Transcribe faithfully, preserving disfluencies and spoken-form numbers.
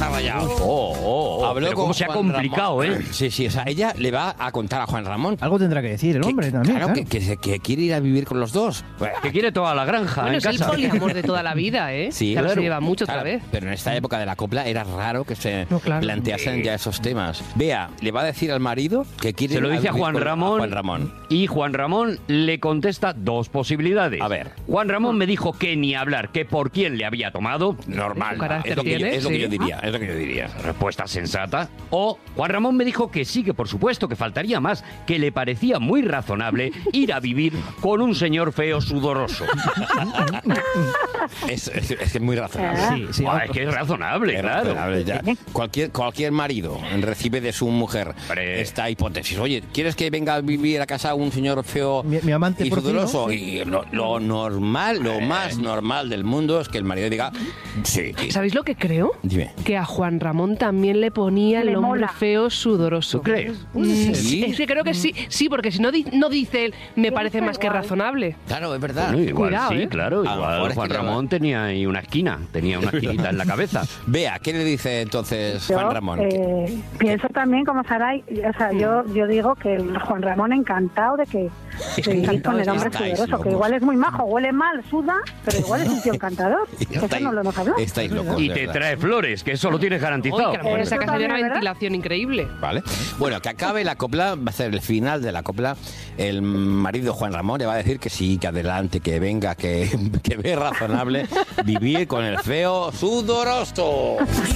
está rayado. Oh, oh, oh. Habló Pero con cómo se ha Juan complicado, Ramón. ¿eh? Sí, sí, o sea, ella le va a contar a Juan Ramón. Algo tendrá que decir el hombre que, también, claro, claro. Que, que, que quiere ir a vivir con los dos. Que quiere toda la granja Bueno, en es el casa. poliamor de toda la vida, ¿eh? Sí, que ahora claro. se lleva mucho Claro, otra vez. pero en esta época de la copla era raro que se No, claro. planteasen ya esos temas. Vea, le va a decir al marido que quiere Se lo ir dice a vivir Juan con- Ramón, Juan Ramón. y Juan Ramón le contesta dos posibilidades. A ver. Juan Ramón me dijo que ni hablar, que por quién le había tomado. Normal. Su carácter Es lo que yo, tiene, es lo que sí. yo diría. Es lo que yo diría. Respuesta sensata. O Juan Ramón me dijo que sí, que por supuesto, que faltaría más, que le parecía muy razonable ir a vivir con un señor feo sudoroso. Es, es, es que es muy razonable. Sí, sí. Buah, es que es razonable, Es claro. razonable, ya. Cualquier, cualquier marido recibe de su mujer Hombre. esta hipótesis. Oye, ¿quieres que venga a vivir a casa un señor feo Mi- mi amante y por ti, sudoroso? ¿no? Y lo, lo normal, lo más normal del mundo es que el marido diga sí. ¿Sabéis lo que creo? Dime. Que a Juan Ramón también le ponía el Le hombre mola. feo sudoroso. ¿Tú crees? Mm, ¿Sí? Es que creo que sí, sí, porque si no, di- no dice él, me parece más que igual. razonable. Claro, es verdad. Bueno, igual Cuidado, sí, ¿eh? claro. A lo mejor Igual es Juan que le va- Ramón tenía ahí una esquina, tenía una esquinita en la cabeza. Vea, ¿qué le dice entonces Yo Juan Ramón? eh, pienso también, como Saray, o sea, yo, yo digo que el Juan Ramón encantado de que Es que de vivir encantado con el hombre estáis sudoroso, locos. que igual es muy majo, huele mal, suda, pero igual es un tío encantador. Eso Estáis- no lo hemos hablado. Estáis locos. Y de te verdad. trae flores, que eso lo tienes Uy, garantizado. que a lo mejor en esa Eso casa había una también, ¿verdad? ventilación increíble. Vale. Bueno, que acabe la copla, va a ser el final de la copla. El marido Juan Ramón le va a decir que sí, que adelante, que venga, que, que ve razonable vivir con el feo sudoroso.